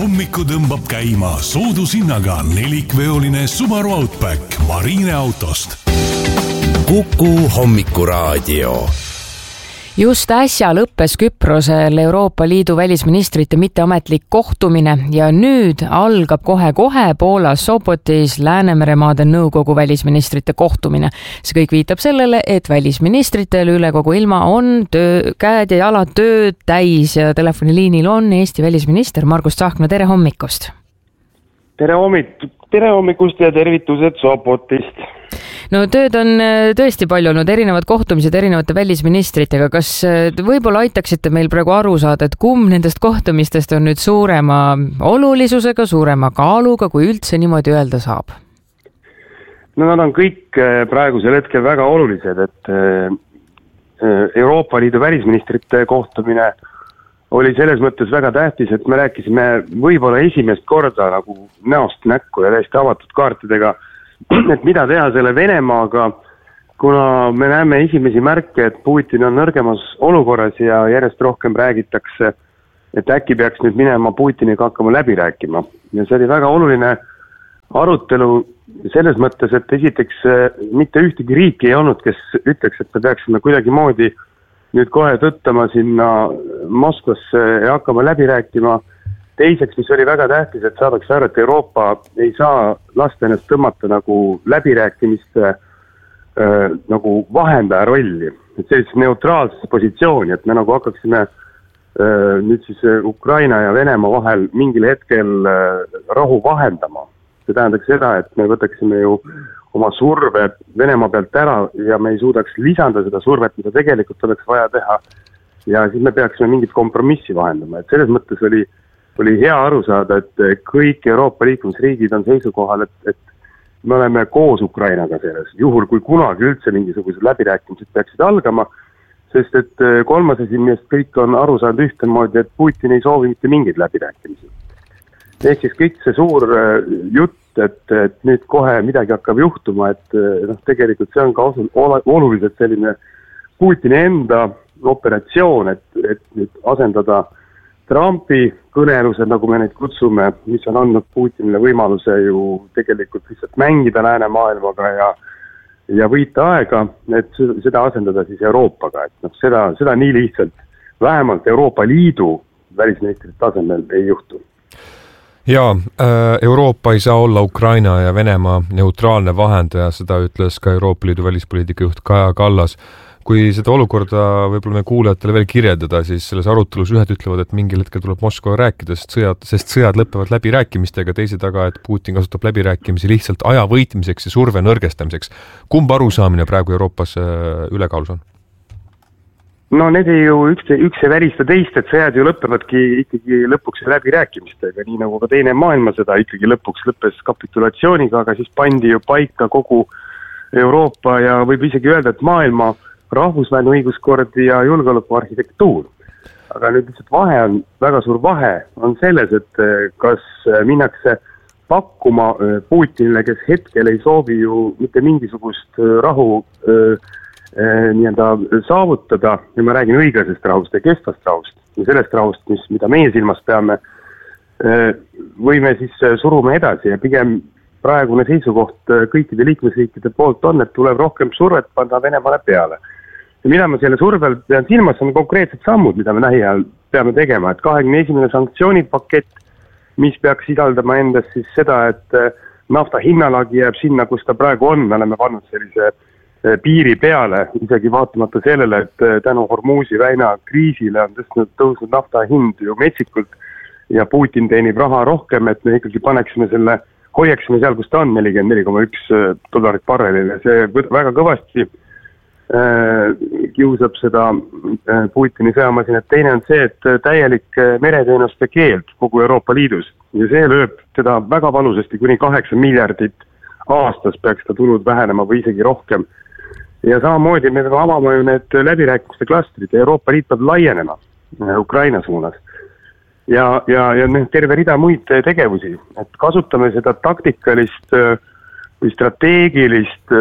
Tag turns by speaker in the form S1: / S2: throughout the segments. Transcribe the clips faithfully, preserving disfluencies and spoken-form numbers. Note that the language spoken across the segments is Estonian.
S1: Hommiku tõmbab käima soodushinnaga nelikveoline Subaru Outback Marine autost.
S2: Kuku hommikuraadio.
S3: Just äsja lõppes Küprosel Euroopa Liidu välisministrite mitteametlik kohtumine ja nüüd algab kohe-kohe Poolas Sopotis Läänemeremaade nõukogu välisministrite kohtumine. See kõik viitab sellele, et välisministritel üle kogu ilma on töö, käed ja jalad tööd täis ja telefoniliinil on Eesti välisminister Margus Tsahkna. Tere hommikust!
S4: Tere, hommik- tere hommikust ja tervitused Sopotist!
S3: No tööd on tõesti palju olnud, erinevad kohtumised erinevate välisministritega. Kas võib-olla aitaksite meil praegu aru saada, et kumb nendest kohtumistest on nüüd suurema olulisusega, suurema kaaluga, kui üldse niimoodi öelda saab?
S4: No nad on kõik praegusel hetkel väga olulised, et Euroopa Liidu välisministrite kohtumine oli selles mõttes väga tähtis, et me rääkisime võib-olla esimest korda nagu näost näkku ja täiesti avatud kaartidega, et mida teha selle Venemaaga, kuna me näeme esimesi märke, et Putin on nõrgemas olukorras ja järjest rohkem räägitakse, et äkki peaks nüüd minema Putiniga hakkama läbi rääkima. Ja see oli väga oluline arutelu selles mõttes, et esiteks mitte ühtegi riiki ei olnud, kes ütleks, et me peaksime kuidagi moodi nüüd kohe tõttama sinna Moskvasse ja hakkama läbi rääkima. Teiseks, mis oli väga tähtis, et saadaks aru, et Euroopa ei saa lasta ennast tõmmata nagu läbirääkimiste äh, nagu vahendaja rolli. Et sellise neutraalse positsiooni, et me nagu hakkaksime äh, nüüd siis Ukraina ja Venemaa vahel mingil hetkel äh, rahu vahendama. See tähendaks seda, et me võtaksime ju oma surve Venemaa pealt ära ja me ei suudaks lisanda seda survet, mida tegelikult oleks vaja teha. Ja siis me peaksime mingit kompromissi vahendama. Et selles mõttes oli oli hea aru saada, et kõik Euroopa liikumisriigid on seisukohal, et, et me oleme koos Ukrainaga selles, juhul kui kunagi üldse mingisugused läbirääkimised peaksid algama, sest et kolmas asi, millest kõik on aru saanud ühtemoodi, et Putin ei soovi mitte mingeid läbirääkimisi. Ehk siis kõik see suur jutt, et, et nüüd kohe midagi hakkab juhtuma, et noh, tegelikult see on ka oluliselt selline Putini enda operatsioon, et, et nüüd asendada Trumpi kõnelused, nagu me neid kutsume, mis on andnud Putinile võimaluse ju tegelikult lihtsalt mängida läänemaailmaga ja, ja võita aega, et seda asendada siis Euroopaga. Et noh, seda, seda nii lihtsalt vähemalt Euroopa Liidu välisministrite tasemel ei juhtu.
S5: Jaa, Euroopa ei saa olla Ukraina ja Venemaa neutraalne vahendaja, seda ütles ka Euroopa Liidu välispoliitika juht Kaja Kallas. Kui seda olukorda võib-olla me kuulajatele veel kirjeldada, siis selles arutelus ühed ütlevad, et mingil hetkel tuleb Moskva rääkida, sest sõjad, sest sõjad lõppevad läbi rääkimistega, teised aga, et Putin kasutab läbi rääkimisi lihtsalt aja võitmiseks ja surve nõrgestamiseks. Kumb arusaamine praegu Euroopas ülekaalus on?
S4: No need ei ju üks, üks ei välista teist, et sõjad ju lõppevadki ikkagi lõpuks läbi rääkimistega, nii nagu ka teine maailmasõda ikkagi lõpuks lõppes kapitulatsiooniga, aga siis pandi ju paika kogu Euroopa ja võib isegi öelda, et maailma rahvusvaheline õiguskord ja julgeolekuarhitektuur. Aga nüüd lihtsalt vahe on, väga suur vahe on selles, et kas minnakse pakkuma Putinile, kes hetkel ei soovi ju mitte mingisugust rahu äh, nii- öelda saavutada, ja ma räägin õiglasest rahust ja kestvast rahust, ja sellest rahust, mis, mida meie silmas peame, äh, võime siis surume edasi ja pigem praegune seisukoht kõikide liikmesriikide poolt on, et tuleb rohkem survet panna Venemaale peale. Ja mida ma selle survel pean silmas, on konkreetsed sammud, mida me lähiajal peame tegema, et kahekümne esimene sanktsioonipakett, mis peaks sisaldama endas siis seda, et nafta hinnalagi jääb sinna, kus ta praegu on, me oleme pannud sellise piiri peale, isegi vaatamata sellele, et tänu Hormuzi väina kriisile on tõstnud, tõusnud nafta hind ju metsikult ja Putin teenib raha rohkem, et me ikkagi paneksime selle, hoiaksime seal, kus ta on, nelikümmend neli koma üks dollarit barrelile, see väga kõvasti kiusab seda Putini sõjamasinat. Teine on see, et täielik mereteenuste keeld kogu Euroopa Liidus ja see lööb teda väga valusasti kuni kaheksa miljardit aastas peaks ta tulud vähenema või isegi rohkem. Ja samamoodi me peame avama ju need läbirääkimiste klastrid ja Euroopa Liit peab laienema Ukraina suunas. Ja, ja, ja terve rida muid tegevusi, et kasutame seda taktikalist või strateegilist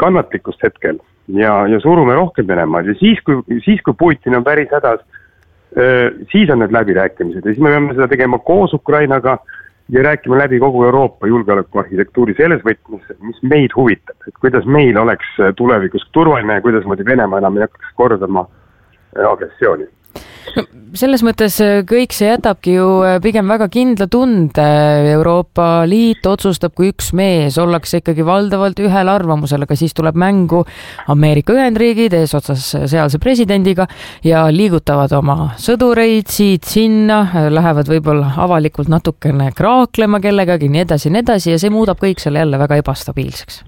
S4: kannatlikkust hetkel. Ja, ja surume rohkem Venemaad ja siis kui, siis kui Putin on päris hädas, siis on need läbirääkimised ja siis me peame seda tegema koos Ukrainaga ja rääkima läbi kogu Euroopa julgeolekuarhitektuuri selles võtmes, mis meid huvitab, et kuidas meil oleks tulevikus turvaline ja kuidas moodi Venemaa enam ei hakkaks kordama agressiooni.
S3: No, selles mõttes kõik see jätabki ju pigem väga kindla tunde. Euroopa Liit otsustab, kui üks mees ollakse ikkagi valdavalt ühel arvamusel, aga siis tuleb mängu Ameerika Ühendriigid eesotsas sealse presidendiga ja liigutavad oma sõdureid siit sinna, lähevad võib-olla avalikult natukene kraaklema kellegagi, nii edasi, nii edasi ja see muudab kõik selle jälle väga ebastabiilseks.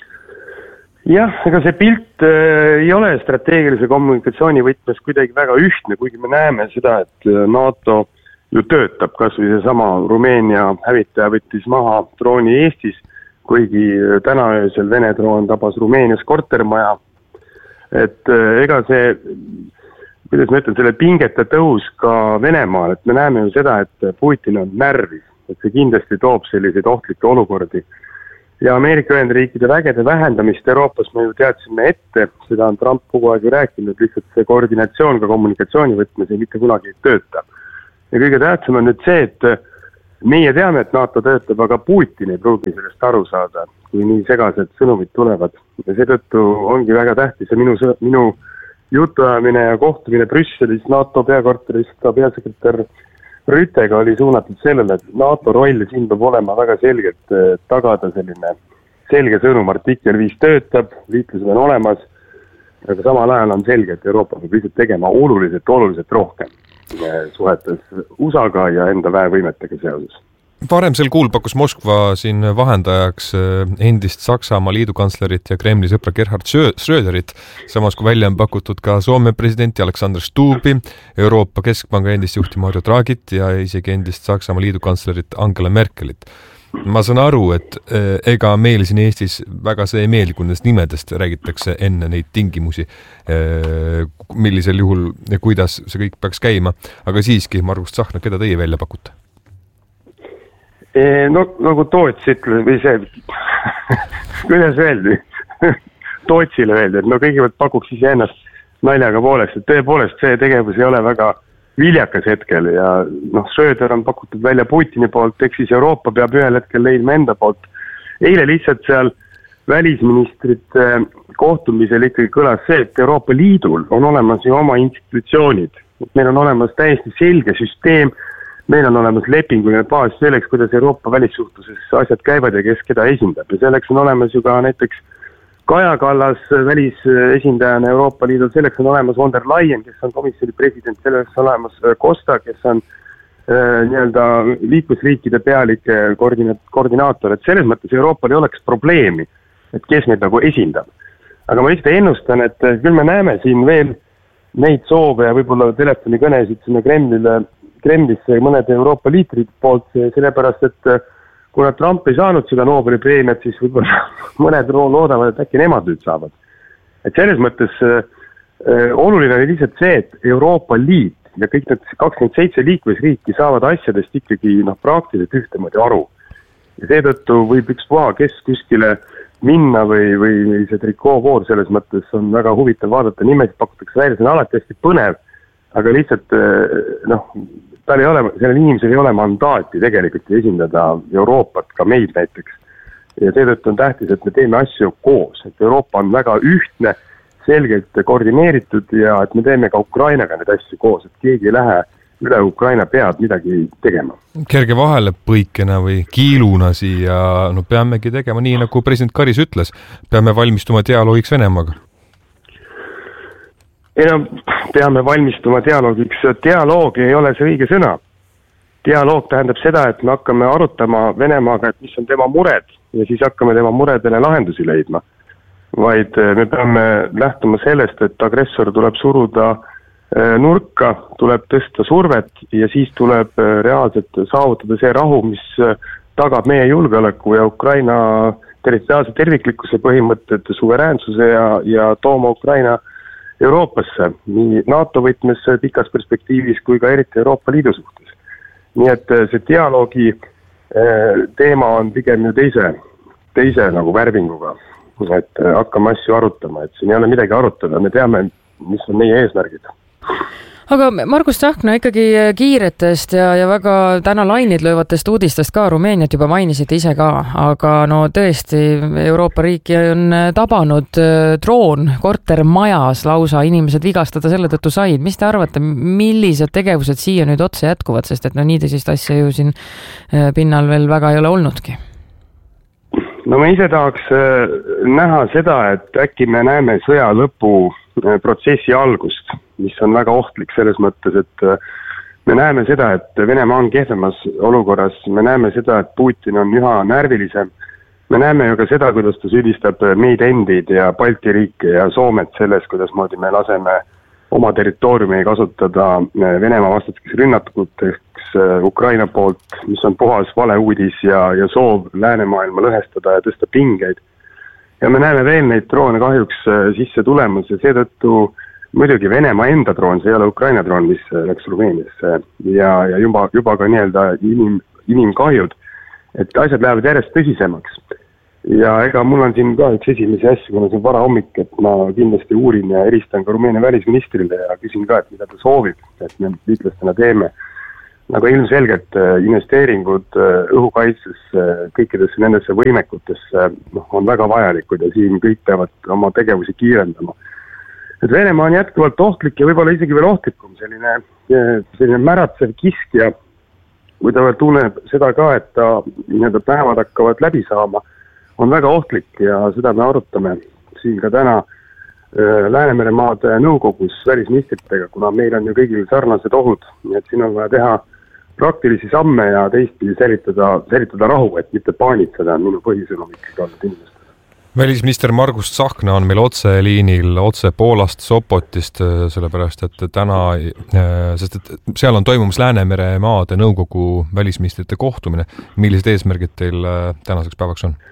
S4: Jah, ega see pilt äh, ei ole strateegilise kommunikatsiooni võtmes kuidagi väga ühtne, kuigi me näeme seda, et NATO ju töötab, kas või see sama Rumeenia hävitaja võttis maha drooni Eestis, kuigi täna öösel Vene droon tabas Rumeenias kortermaja. Et äh, ega see, kuidas ma ütlen, selle pingete tõus ka Venemaal, et me näeme ju seda, et Putin on närvis, et see kindlasti toob selliseid ohtlikke olukordi. Ja Ameerika Ühendriikide vägede vähendamist Euroopas me ju teadsime ette, seda on Trump kogu aeg ju rääkinud, lihtsalt see koordinatsioon ka kommunikatsiooni võtmes ei mitte kunagi ei tööta. Ja kõige tähtsam on nüüd see, et meie teame, et NATO töötab, aga Putin ei pruugi sellest aru saada, kui nii segased sõnumid tulevad. Ja seetõttu ongi väga tähtis ja minu, minu jutuajamine ja kohtumine Brüsselis NATO peakorteris ka peasekretär Rütega oli suunatud sellele, et NATO roll siin peab olema väga selgelt tagada selline selge sõnum, artikkel viis töötab, liitlused on olemas, aga samal ajal on selge, et Euroopa peab lihtsalt tegema oluliselt, oluliselt rohkem suhetes U S A-ga ja enda väevõimetega seoses.
S5: Varem sel kuul pakkus Moskva siin vahendajaks endist Saksamaa liidukantslerit ja Kremli sõpra Gerhard Schröderit, samas kui välja on pakutud ka Soome presidenti Alexander Stubbi, Euroopa Keskpanga endist juhti Mario Draghit ja isegi endist Saksamaa liidukantslerit Angela Merkelit. Ma saan aru, et ega meil siin Eestis väga see ei meeldi, kui nendest nimedest räägitakse enne neid tingimusi, millisel juhul ja kuidas see kõik peaks käima, aga siiski, Margus Tsahkna, keda teie välja pakute?
S4: No nagu Toots ütles, või see, kuidas öeldi, Tootsile öeldi, et no kõigepealt pakuks ise ennast naljaga pooleks, et tõepoolest see tegevus ei ole väga viljakas hetkel ja noh, Schröder on pakutud välja Putini poolt, eks siis Euroopa peab ühel hetkel leidma enda poolt. Eile lihtsalt seal välisministrite kohtumisel ikkagi kõlas see, et Euroopa Liidul on olemas ju oma institutsioonid, meil on olemas täiesti selge süsteem, meil on olemas lepinguline baas selleks, kuidas Euroopa välissuhtluses asjad käivad ja kes keda esindab. Ja selleks on olemas ju ka näiteks Kaja Kallas välisesindajana Euroopa Liidul, selleks on olemas von der Leyen, kes on komisjoni president, selleks on olemas Costa, kes on äh, nii-öelda liikmesriikide pealike koordina- koordinaator. Et selles mõttes Euroopal ei oleks probleemi, et kes neid nagu esindab. Aga ma lihtsalt ennustan, et küll me näeme siin veel neid soove ja võib-olla telefonikõnesid sinna Kremlile Kremlisse mõned Euroopa liitrid poolt, sellepärast, et kuna Trump ei saanud seda Nobeli preemiat, siis võib-olla mõned loodavad, et äkki nemad nüüd saavad. Et selles mõttes äh, oluline oli lihtsalt see, et Euroopa Liit ja kõik need kakskümmend seitse liikmesriiki saavad asjadest ikkagi noh, praktiliselt ühtemoodi aru. Ja seetõttu võib üks puha, kes kuskile minna või, või see trikoovoor selles mõttes on väga huvitav vaadata, nimesid pakutakse välja, see on alati hästi põnev, aga lihtsalt noh, tal ei ole, sellel inimesel ei ole mandaati tegelikult esindada Euroopat, ka meid näiteks. Ja seetõttu on tähtis, et me teeme asju koos, et Euroopa on väga ühtne, selgelt koordineeritud ja et me teeme ka Ukrainaga need asju koos, et keegi ei lähe üle Ukraina pead midagi tegema.
S5: Kerge vahele põikena või kiiluna siia, no peamegi tegema nii, nagu president Karis ütles, peame valmistuma dialoogiks Venemaaga.
S4: Ei no, peame valmistuma dialoogiks. Dialoog ei ole see õige sõna. Dialoog tähendab seda, et me hakkame arutama Venemaaga, et mis on tema mured ja siis hakkame tema muredele lahendusi leidma. Vaid me peame lähtuma sellest, et agressor tuleb suruda nurka, tuleb tõsta survet ja siis tuleb reaalselt saavutada see rahu, mis tagab meie julgeoleku ja Ukraina territoriaalse terviklikkuse põhimõtted, suveräänsuse ja, ja tooma Ukraina Euroopasse, nii NATO võtmes pikas perspektiivis kui ka eriti Euroopa Liidu suhtes. Nii et see dialoogi teema on pigem ju teise, teise nagu värvinguga, et hakkame asju arutama, et siin ei ole midagi arutada, me teame, mis on meie eesmärgid.
S3: Aga Margus Tsahkna ikkagi kiiretest ja, ja väga täna lainid löövatest uudistest ka, Rumeeniat juba mainisite ise ka, aga no tõesti Euroopa riiki on tabanud droon kortermajas, lausa inimesed vigastada selle tõttu said. Mis te arvate, millised tegevused siia nüüd otse jätkuvad, sest et no nii tõsist asja ju siin pinnal veel väga ei ole olnudki?
S4: No me ise tahaks näha seda, et äkki me näeme sõja lõpu protsessi algust, mis on väga ohtlik selles mõttes, et me näeme seda, et Venemaa on kehvemas olukorras, me näeme seda, et Putin on üha närvilisem, me näeme ju ka seda, kuidas ta süüdistab meid endid ja Balti riike ja Soomet selles, kuidas moodi me laseme oma territooriumi kasutada Venemaa vastastikeks rünnakuteks Ukraina poolt, mis on puhas valeuudis ja, ja soov läänemaailma lõhestada ja tõsta pingeid. Ja me näeme veel neid droone kahjuks sisse tulemas ja seetõttu muidugi Venemaa enda droon, see ei ole Ukraina droon, mis läks Rumeeniasse ja, ja juba, juba ka nii-öelda inim, inimkahjud, et asjad lähevad järjest tõsisemaks. Ja ega mul on siin ka üks esimesi asju, kuna see on vara hommik, et ma kindlasti uurin ja eristan ka Rumeenia välisministrile ja küsin ka, et mida ta soovib, et me liitlastena teeme. Nagu ilmselgelt investeeringud õhukaitsesse, kõikidesse nendesse võimekutesse no, on väga vajalikud ja siin kõik peavad oma tegevusi kiirendama. Et Venemaa on jätkuvalt ohtlik ja võib-olla isegi veel ohtlikum, selline, selline märatsev kiskja, kui ta veel tunneb seda ka, et ta nii-öelda päevad hakkavad läbi saama, on väga ohtlik ja seda me arutame siin ka täna Läänemeremaade nõukogus välisministritega, kuna meil on ju kõigil sarnased ohud, nii et siin on vaja teha praktilisi samme ja teistpidi säilitada, säilitada rahu, et mitte paanitseda on minu põhisõnum ikkagi olnud inimestele.
S5: Välisminister Margus Tsahkna on meil otse liinil, otse Poolast, Sopotist, sellepärast et täna, sest et seal on toimumas Läänemeremaade nõukogu välisministrite kohtumine. Millised eesmärgid teil tänaseks päevaks on?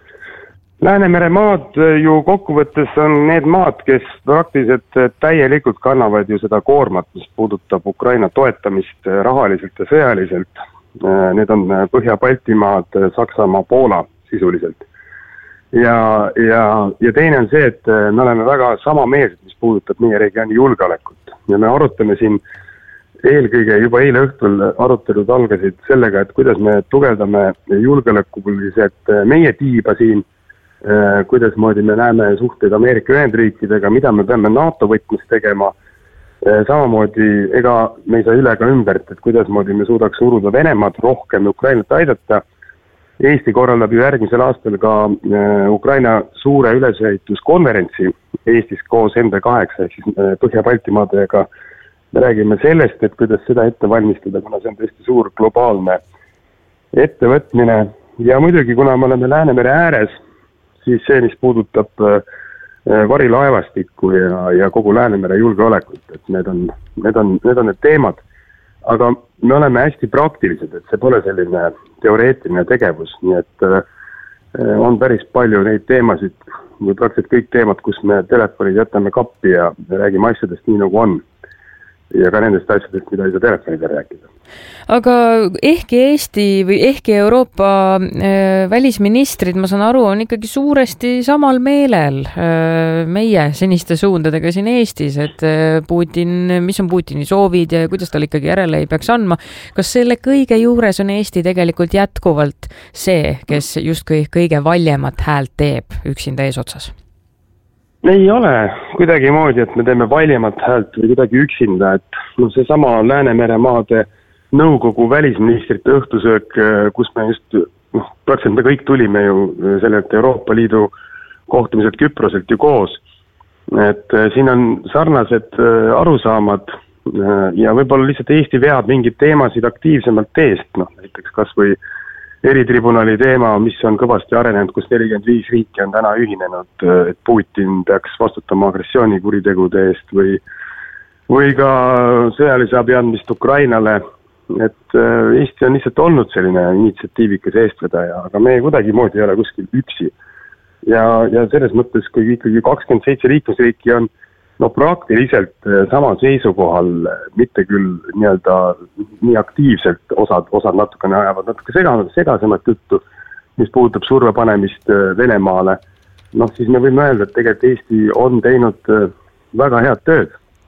S4: Läänemeremaad ju kokkuvõttes on need maad, kes praktiliselt täielikult kannavad ju seda koormat, mis puudutab Ukraina toetamist rahaliselt ja sõjaliselt. Need on Põhja-Baltimaad, Saksamaa, Poola sisuliselt. Ja, ja, ja teine on see, et me oleme väga samameelsed, mis puudutab meie regiooni julgeolekut. Ja me arutame siin eelkõige juba eile õhtul arutelud algasid sellega, et kuidas me tugevdame julgeolekuliselt meie tiiba siin, kuidas moodi me näeme suhteid Ameerika Ühendriikidega, mida me peame NATO võtmes tegema. Samamoodi, ega me ei saa üle ka ümbert, et kuidas moodi me suudaks uruda Venemaad rohkem Ukrainat aidata. Eesti korraldab ju järgmisel aastal ka Ukraina suure ülesehituskonverentsi Eestis koos M D kaheksa, ehk siis Põhja-Baltimaadega. Me räägime sellest, et kuidas seda ette valmistada, kuna see on tõesti suur globaalne ettevõtmine. Ja muidugi, kuna me oleme Läänemere ääres, siis see, mis puudutab varilaevastikku ja, ja kogu Läänemere julgeolekut, et need on, need, on, need on need teemad. Aga me oleme hästi praktilised, et see pole selline teoreetiline tegevus, nii et on päris palju neid teemasid, või praktiliselt kõik teemad, kus me telefonid jätame kappi ja räägime asjadest nii nagu on. Ja ka nendest asjadest, mida ei saa telefonida rääkida.
S3: Aga ehkki Eesti või ehkki Euroopa äh, välisministrid, ma saan aru, on ikkagi suuresti samal meelel äh, meie seniste suundadega siin Eestis, et äh, Putin, mis on Putini soovid ja kuidas tal ikkagi järele ei peaks andma. Kas selle kõige juures on Eesti tegelikult jätkuvalt see, kes justkui kõige valjemat häält teeb üksinda eesotsas?
S4: Ei ole kuidagi moodi, et me teeme valjemat häält või kuidagi üksinda, et no see sama Läänemeremaade nõukogu välisministrite õhtusöök, kus me just, noh, praktiliselt me kõik tulime ju sellelt Euroopa Liidu kohtumiselt Küproselt ju koos, et siin on sarnased arusaamad ja võib-olla lihtsalt Eesti veab mingid teemasid aktiivsemalt eest, noh, näiteks kas või eritribunali teema, mis on kõvasti arenenud, kus nelikümmend viis riiki on täna ühinenud, et Putin peaks vastutama agressioonikuritegude eest või, või ka sõjalise abi andmist Ukrainale, et Eesti on lihtsalt olnud selline initsiatiivikas eestvedaja, aga me kuidagi moodi ei ole kuskil üksi. Ja, ja selles mõttes, kui ikkagi kakskümmend seitse liikmesriiki on no praktiliselt sama seisukohal, mitte küll nii-öelda nii aktiivselt, osad, osad natukene ajavad natuke segasemalt, segasemat juttu, mis puudutab survepanemist Venemaale, noh siis me võime öelda, et tegelikult Eesti on teinud väga head tööd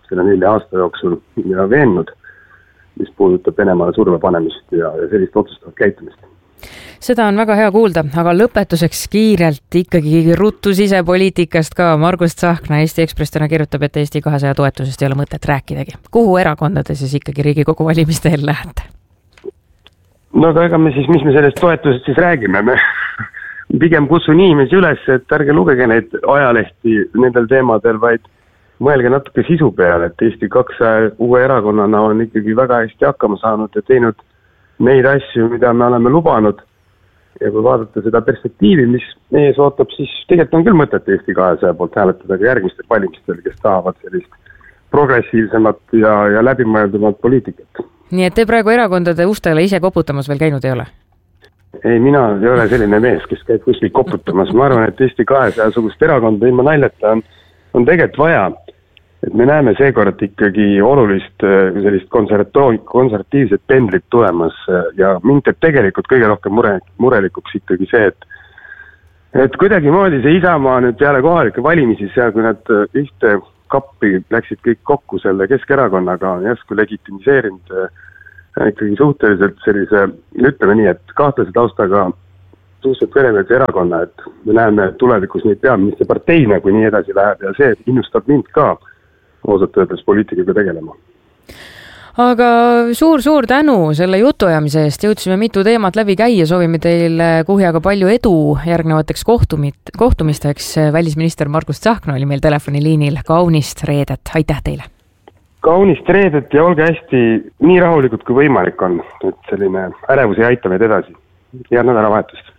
S4: selle nelja aasta jooksul ja veennud, mis puudutab Venemaale surve panemist ja, ja sellist otsustavat käitumist.
S3: Seda on väga hea kuulda, aga lõpetuseks kiirelt ikkagi ruttu sisepoliitikast ka. Margus Tsahkna Eesti Ekspress täna kirjutab, et Eesti kahesaja toetusest ei ole mõtet rääkidagi. Kuhu erakondade siis ikkagi Riigikogu valimiste eel lähete?
S4: No aga ega me siis, mis me sellest toetusest siis räägime? Me pigem kutsun inimesi üles, et ärge lugege neid ajalehti nendel teemadel, vaid mõelge natuke sisu peale, et Eesti kahesaja uue erakonnana on ikkagi väga hästi hakkama saanud ja teinud neid asju, mida me oleme lubanud. Ja kui vaadata seda perspektiivi, mis meie ootab, siis tegelikult on küll mõtet Eesti kahesaja poolt hääletada ka järgmistel valimistel, kes tahavad sellist progressiivsemat ja, ja läbimõeldumat poliitikat.
S3: Nii et te praegu erakondade ustele ise koputamas veel käinud ei ole?
S4: Ei, mina ei ole selline mees, kes käib kuskil koputamas. Ma arvan, et Eesti kahesaja sugust erakonda ilma naljata on, on tegelikult vaja. Et me näeme seekord ikkagi olulist sellist konservatiivset pendlit tulemas ja mind teeb tegelikult kõige rohkem mure, murelikuks ikkagi see, et, et kuidagi moodi see Isamaa nüüd peale kohalike valimisi seal, kui nad ühte kappi läksid kõik kokku selle Keskerakonnaga, on järsku legitimiseerinud ikkagi suhteliselt sellise, ütleme nii, et kahtlase taustaga suhteliselt venemeelse erakonna, et me näeme tulevikus neid peaministri parteina, kui nii edasi läheb ja see innustab mind ka osalt öeldes poliitikaga tegelema.
S3: Aga suur-suur tänu selle jutuajamise eest. Jõudsime mitu teemat läbi käia. Soovime teile Kuhjaga palju edu järgnevateks kohtumit, kohtumisteks. Välisminister Margus Tsahkna oli meil telefoniliinil. Kaunist reedet. Aitäh teile!
S4: Kaunist reedet ja olge hästi nii rahulikud kui võimalik on. Et selline ärevus ei aita meid edasi. Head nädalavahetust!